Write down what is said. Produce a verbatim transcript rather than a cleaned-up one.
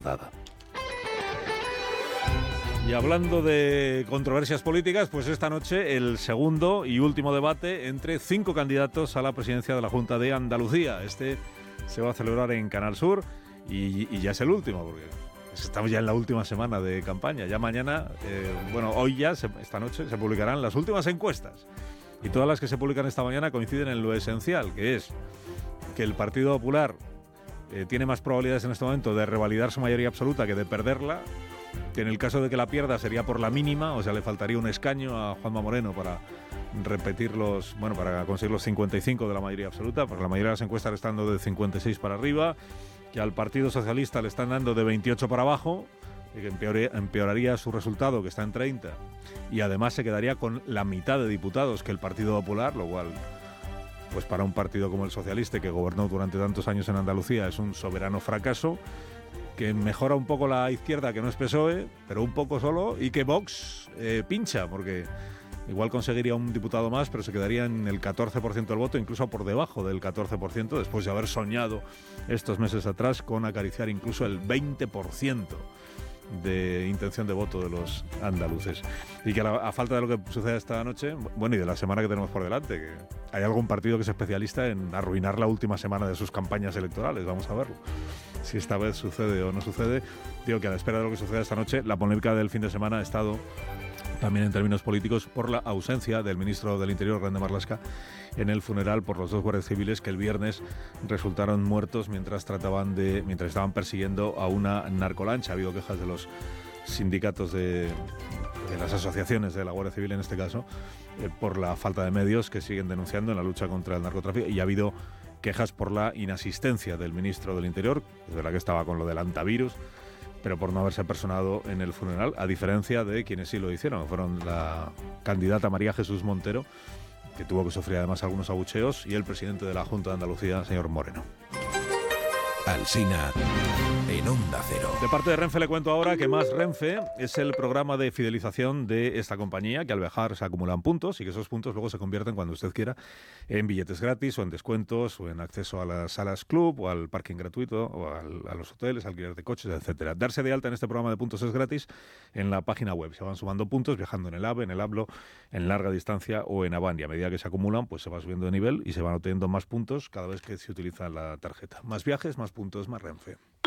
dada. Y hablando de controversias políticas, pues esta noche el segundo y último debate entre cinco candidatos a la presidencia de la Junta de Andalucía. Este se va a celebrar en Canal Sur y, y ya es el último, porque estamos ya en la última semana de campaña. Ya mañana, eh, bueno, hoy ya, se, esta noche, se publicarán las últimas encuestas. Y todas las que se publican esta mañana coinciden en lo esencial, que es que el Partido Popular eh, tiene más probabilidades en este momento de revalidar su mayoría absoluta que de perderla. Que en el caso de que la pierda sería por la mínima, o sea, le faltaría un escaño a Juanma Moreno para repetir los, bueno, para conseguir los cincuenta y cinco de la mayoría absoluta, porque la mayoría de las encuestas le están dando de cincuenta y seis para arriba, que al Partido Socialista le están dando de veintiocho para abajo, que empeoraría, empeoraría su resultado, que está en treinta, y además se quedaría con la mitad de diputados que el Partido Popular, lo cual, pues para un partido como el Socialista, que gobernó durante tantos años en Andalucía, es un soberano fracaso, que mejora un poco la izquierda, que no es P S O E, pero un poco solo, y que Vox eh, pincha, porque igual conseguiría un diputado más, pero se quedaría en el catorce por ciento del voto, incluso por debajo del catorce por ciento, después de haber soñado estos meses atrás con acariciar incluso el veinte por ciento de intención de voto de los andaluces. Y que a, la, a falta de lo que suceda esta noche, bueno, y de la semana que tenemos por delante, que hay algún partido que es especialista en arruinar la última semana de sus campañas electorales, vamos a verlo. Si esta vez sucede o no sucede, digo que a la espera de lo que suceda esta noche, la polémica del fin de semana ha estado también en términos políticos por la ausencia del ministro del Interior, Grande Marlaska, en el funeral por los dos guardias civiles que el viernes resultaron muertos mientras trataban de, mientras estaban persiguiendo a una narcolancha. Ha habido quejas de los sindicatos de, de las asociaciones de la Guardia Civil en este caso, eh, por la falta de medios que siguen denunciando en la lucha contra el narcotráfico, y ha habido quejas por la inasistencia del ministro del Interior, es verdad que estaba con lo del antivirus, pero por no haberse personado en el funeral, a diferencia de quienes sí lo hicieron. Fueron la candidata María Jesús Montero, que tuvo que sufrir además algunos abucheos, y el presidente de la Junta de Andalucía, señor Moreno. Alsina en Onda Cero. De parte de Renfe le cuento ahora que Más Renfe es el programa de fidelización de esta compañía, que al viajar se acumulan puntos y que esos puntos luego se convierten, cuando usted quiera, en billetes gratis o en descuentos o en acceso a las salas club o al parking gratuito o al, a los hoteles, alquiler de coches, etcétera. Darse de alta en este programa de puntos es gratis en la página web. Se van sumando puntos viajando en el AVE, en el ABLO, en larga distancia o en Avanti. A medida que se acumulan, pues se va subiendo de nivel y se van obteniendo más puntos cada vez que se utiliza la tarjeta. Más viajes, más puntos, más Renfe.